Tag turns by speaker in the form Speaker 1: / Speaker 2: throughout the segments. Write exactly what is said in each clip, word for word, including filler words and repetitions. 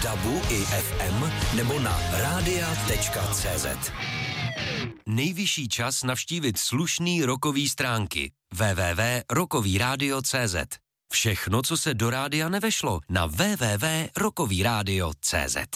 Speaker 1: dabu i ef em nebo na rádia tečka cé zet. Nejvyšší čas navštívit slušný rockový stránky w w w tečka rockový rádio tečka cé zet. Všechno, co se do rádia nevešlo, na w w w tečka rockový rádio tečka cé zet.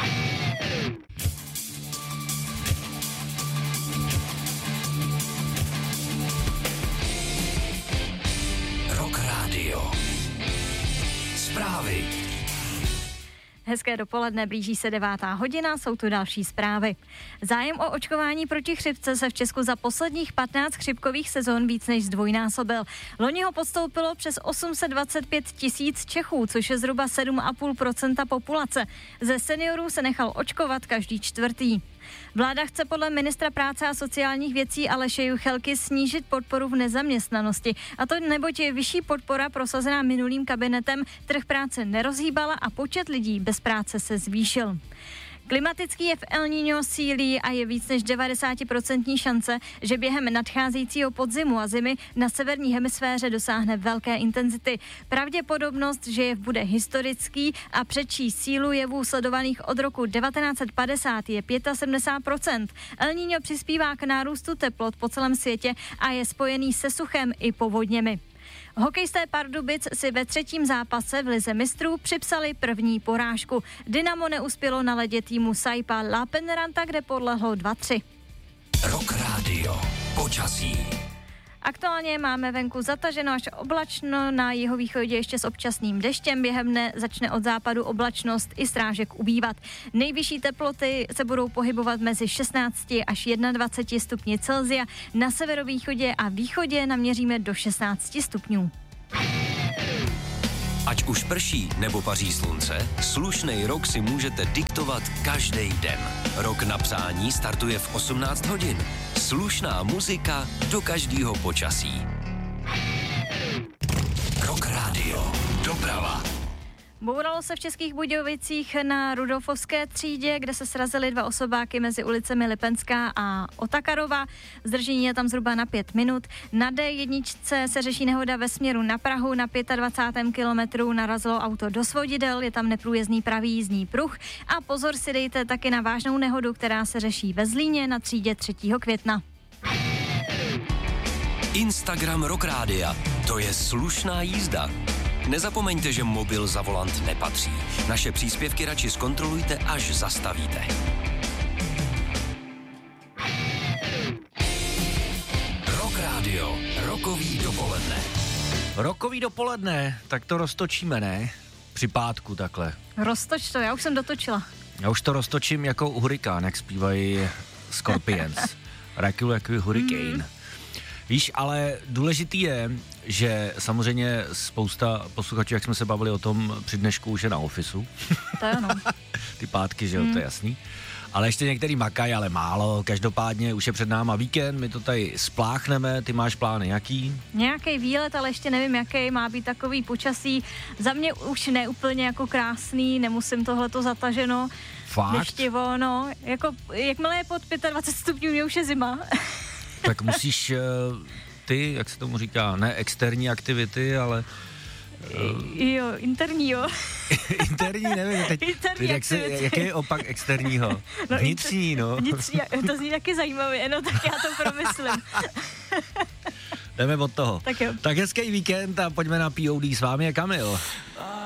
Speaker 1: Rock Radio. Zprávy.
Speaker 2: Hezké dopoledne, blíží se devátá hodina, jsou tu další zprávy. Zájem o očkování proti chřipce se v Česku za posledních patnáct chřipkových sezon víc než zdvojnásobil. Loni ho podstoupilo přes osm set dvacet pět tisíc Čechů, což je zhruba sedm celá pět procenta populace. Ze seniorů se nechal očkovat každý čtvrtý. Vláda chce podle ministra práce a sociálních věcí Aleše Juchelky snížit podporu v nezaměstnanosti. A to neboť je vyšší podpora prosazená minulým kabinetem, trh práce nerozhýbala a počet lidí bez práce se zvýšil. Klimatický jev El Niño sílí a je víc než devadesát procent šance, že během nadcházejícího podzimu a zimy na severní hemisféře dosáhne velké intenzity. Pravděpodobnost, že jev bude historický a přečíst sílu jevů sledovaných od roku devatenáct set padesát je sedmdesát pět procent. El Niño přispívá k nárůstu teplot po celém světě a je spojený se suchem i povodněmi. Hokejisté Pardubic si ve třetím zápase v lize mistrů připsali první porážku. Dynamo neuspělo na ledě týmu Saipa Lapenranta, kde podlehlo dva tři.
Speaker 1: Rock Radio. Počasí.
Speaker 2: Aktuálně máme venku zataženo až oblačno, na jihovýchodě ještě s občasným deštěm, během dne začne od západu oblačnost i srážek ubývat. Nejvyšší teploty se budou pohybovat mezi šestnácti až dvaceti jedním stupni Celsia, na severovýchodě a východě naměříme do šestnácti stupňů.
Speaker 1: Ať už prší nebo paří slunce, slušnej rok si můžete diktovat každý den. Rok na přání startuje v osmnáct hodin. Slušná muzika do každého počasí. Rock Radio. Doprava.
Speaker 2: Bouralo se v Českých Budějovicích na Rudolfovské třídě, kde se srazily dva osobáky mezi ulicemi Lipenská a Otakarova. Zdržení je tam zhruba na pět minut. Na dé jedna se řeší nehoda ve směru na Prahu. Na dvacátém pátém kilometru narazilo auto do svodidel, je tam neprůjezdný pravý jízdní pruh. A pozor si dejte taky na vážnou nehodu, která se řeší ve Zlíně na třídě třetího května.
Speaker 1: Instagram Rock Rádia. To je slušná jízda. Nezapomeňte, že mobil za volant nepatří. Naše příspěvky radši zkontrolujte, až zastavíte. Rock Radio. Rokový dopoledne.
Speaker 3: Rokový dopoledne, tak to roztočíme, ne? Při pátku takhle.
Speaker 2: Roztoč to, já už jsem dotočila.
Speaker 3: Já už to roztočím jako hurikán, jak zpívají Scorpions. Rakulu jako hurikán. Mm. Víš, ale důležitý je, že samozřejmě spousta posluchačů, jak jsme se bavili o tom při dnešku, už je na ofisu.
Speaker 2: To je ono.
Speaker 3: Ty pátky, že jo, mm. to je jasný. Ale ještě některý makají, ale málo. Každopádně už je před náma víkend, my to tady spláchneme. Ty máš plány jaký?
Speaker 2: Nějaký výlet, ale ještě nevím jaký, má být takový počasí. Za mě už neúplně jako krásný, nemusím tohleto zataženo.
Speaker 3: Fakt?
Speaker 2: Neštivo, no. Jako, jakmile je pod dvacet pět stupňů, mě už je zima.
Speaker 3: Tak musíš ty, jak se tomu říká, ne externí aktivity, ale...
Speaker 2: Uh, jo, interní, jo.
Speaker 3: Interní, nevím, teď,
Speaker 2: interní
Speaker 3: teď jak se, jaký je opak externího? No, vnitřní, no.
Speaker 2: Vnitřní, to zní taky zajímavě, no tak já to promyslím.
Speaker 3: Jdeme od toho.
Speaker 2: Tak jo.
Speaker 3: Tak hezký víkend a pojďme na P O D, s vámi je Kamil.